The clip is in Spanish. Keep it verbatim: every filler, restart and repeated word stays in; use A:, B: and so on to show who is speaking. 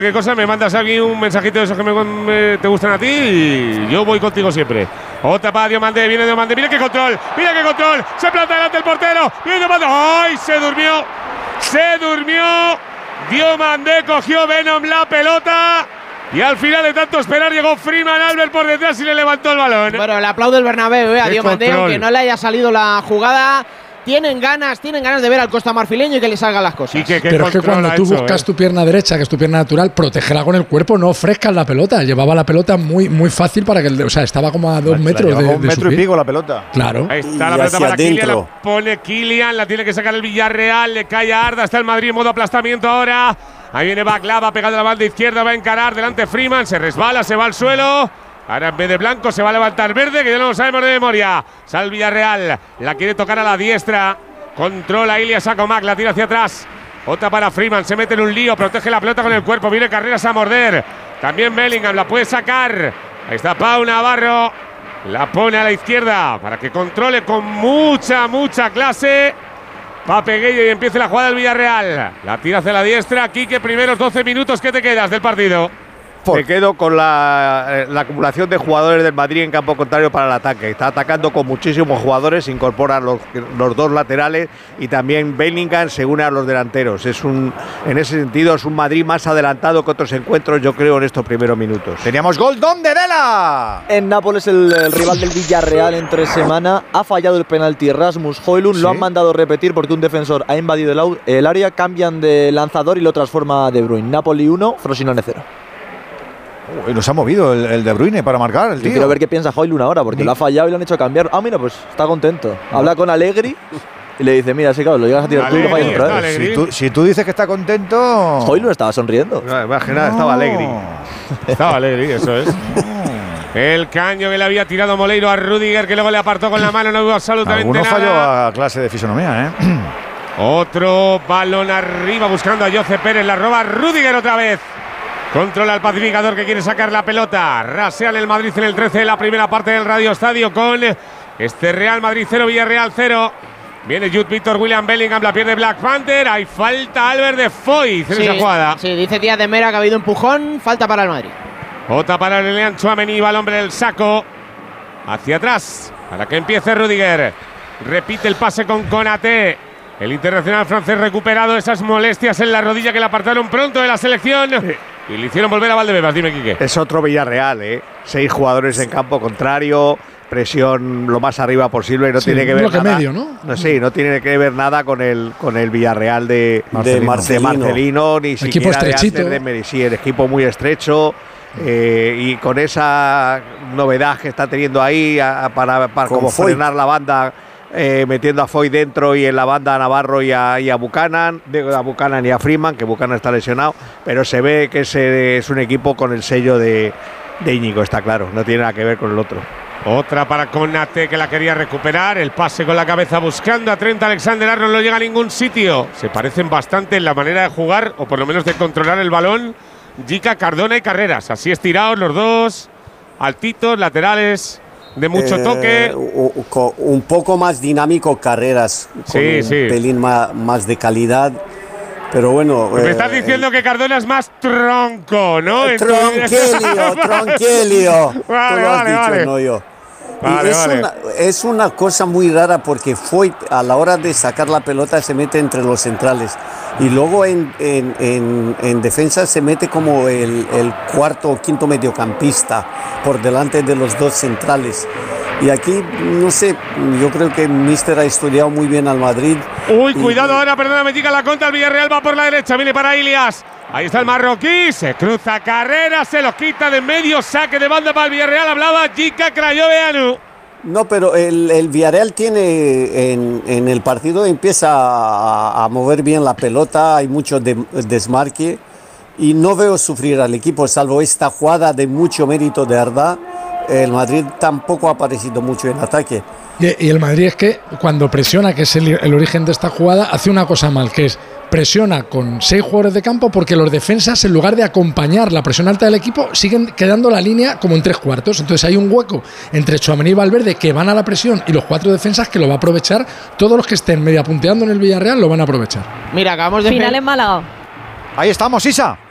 A: ¿Qué cosa? Me mandas aquí un mensajito de esos que me, me, te gustan a ti y yo voy contigo siempre. Otra para Diomandé, viene Diomandé, mira qué control, mira qué control, se planta delante el portero, viene Diomandé, ¡ay! Se durmió, se durmió, Diomandé cogió Venom la pelota y al final de tanto esperar llegó Freeman Albert por detrás y le levantó el balón.
B: Bueno, le aplaudo el Bernabéu eh, a Diomandé, aunque no le haya salido la jugada. Tienen ganas, tienen ganas de ver al costamarfileño y que le salgan las cosas.
C: Y que, que Pero es que cuando tú hecho, buscas eh. tu pierna derecha, que es tu pierna natural, protégela con el cuerpo, no ofrezcas la pelota. Llevaba la pelota muy, muy fácil para que el, o sea, estaba como a dos la, metros
D: la
C: de,
D: un
C: de
D: metro y pico la pelota.
C: Claro.
A: Ahí está la pelota para Kylian, la pone Kylian, la tiene que sacar el Villarreal, le cae a Arda, está el Madrid en modo aplastamiento ahora. Ahí viene Baklava, pegado a la banda izquierda, va a encarar delante Freeman, se resbala, se va al suelo. Ahora en vez de blanco se va a levantar verde, que ya no lo sabemos de memoria. Sale el Villarreal, la quiere tocar a la diestra. Controla Ilias Sakomak, la tira hacia atrás. Otra para Freeman, se mete en un lío, protege la pelota con el cuerpo, viene Carreras a morder. También Bellingham, la puede sacar. Ahí está Pau Navarro, la pone a la izquierda para que controle con mucha, mucha clase. Pape Gueye y empiece la jugada del Villarreal. La tira hacia la diestra, Quique, primeros doce minutos, ¿qué te quedas del partido?
D: Me quedo con la, la acumulación de jugadores del Madrid en campo contrario para el ataque. Está atacando con muchísimos jugadores, incorpora los, los dos laterales y también Bellingham se une a los delanteros. Es un, en ese sentido es un Madrid más adelantado que otros encuentros, yo creo, en estos primeros minutos.
E: Teníamos gol de Dela.
F: En Nápoles el, el rival del Villarreal entre semana ha fallado el penalti Rasmus Højlund, ¿sí? Lo han mandado repetir porque un defensor ha invadido el, el área, cambian de lanzador y lo transforma De Bruyne. Napoli uno, Frosinone cero.
E: Uy, nos ha movido el, el De Bruyne para marcar el tío.
F: Yo quiero ver qué piensa Højlund ahora, porque sí. Lo ha fallado y lo han hecho cambiar. Ah, mira, pues está contento. Habla con Allegri y le dice, mira, sí, claro, lo llegas a tirar tú y lo fallas otra vez.
E: Si tú, si tú dices que está contento…
F: Højlund estaba sonriendo.
D: No, imagina, no. Estaba Allegri.
A: Estaba Allegri, eso es. El caño que le había tirado Moleiro a Rüdiger, que luego le apartó con la mano, no hubo absolutamente
E: Alguno
A: nada.
E: falló a clase de fisonomía, ¿eh?
A: Otro balón arriba buscando a Jose Pérez, la roba Rüdiger otra vez. Controla el pacificador que quiere sacar la pelota. Rasean el Madrid en el trece, la primera parte del Radio Estadio con este Real Madrid cero, Villarreal cero. Viene Jude Víctor, William Bellingham, la pierde Black Panther. Hay falta Albert de Foyth en
B: sí,
A: esa jugada.
B: Sí, dice Díaz de Mera que ha habido empujón, falta para el Madrid.
A: Otra para Aurélien Tchouaméni, va el hombre del saco. Hacia atrás, para que empiece Rüdiger. Repite el pase con Konaté. El internacional francés recuperado esas molestias en la rodilla que le apartaron pronto de la selección. Sí. Y le hicieron volver a Valdebebas, dime, Quique.
D: Es otro Villarreal, ¿eh? Seis jugadores en campo contrario, presión lo más arriba posible y no sí, tiene que ver
C: bloque
D: nada.
C: medio, ¿no?
D: No, sí, no tiene que ver nada con el con el Villarreal de Marcelino, de Marcelino, de Marcelino ni
C: equipo
D: siquiera
C: estrechito.
D: de antes de sí, el equipo muy estrecho. Eh, y con esa novedad que está teniendo ahí a, a, para, para como frenar la banda. Eh, metiendo a Foyth dentro y en la banda a Navarro y a, y a Buchanan, de, a Buchanan y a Freeman, que Buchanan está lesionado, pero se ve que ese es un equipo con el sello de, de Íñigo, está claro, no tiene nada que ver con el otro.
A: Otra para Konaté que la quería recuperar, el pase con la cabeza buscando a Trent Alexander-Arnold, no llega a ningún sitio. Se parecen bastante en la manera de jugar, o por lo menos de controlar el balón, Jica, Cardona y Carreras, así estirados los dos, altitos, laterales… De mucho eh, toque.
G: Un poco más dinámico Carreras, con
A: sí,
G: un
A: sí.
G: pelín más, más de calidad. Pero bueno.
A: Me eh, estás diciendo eh, que Cardona es más tronco, ¿no?
G: Tronquilio, tronquilio.
A: Vale,
G: Tú lo has
A: vale,
G: dicho,
A: vale.
G: no yo.
A: Vale,
G: es,
A: vale.
G: Una, es una cosa muy rara porque Foyth a la hora de sacar la pelota se mete entre los centrales y luego en, en, en, en defensa se mete como el, el cuarto o quinto mediocampista por delante de los dos centrales. Y aquí, no sé, yo creo que el míster ha estudiado muy bien al Madrid.
A: Uy, cuidado ahora, perdóname, chica, la contra, el Villarreal va por la derecha, viene para Ilias. Ahí está el marroquí, se cruza Carrera, se lo quita de medio, saque de banda para el Villarreal, hablaba Jica Crayoveanu.
G: No, pero el, el Villarreal tiene, en, en el partido empieza a, a mover bien la pelota, hay mucho de, desmarque y no veo sufrir al equipo, salvo esta jugada de mucho mérito de Arda. El Madrid tampoco ha aparecido mucho en ataque.
C: Y, y el Madrid es que cuando presiona, que es el, el origen de esta jugada, hace una cosa mal, que es presiona con seis jugadores de campo porque los defensas, en lugar de acompañar la presión alta del equipo, siguen quedando la línea como en tres cuartos. Entonces hay un hueco entre Tchouaméni y Valverde que van a la presión y los cuatro defensas que lo va a aprovechar. Todos los que estén media punteando en el Villarreal lo van a aprovechar.
B: Mira, acabamos de…
H: Final en Málaga.
E: Ahí estamos, Isa.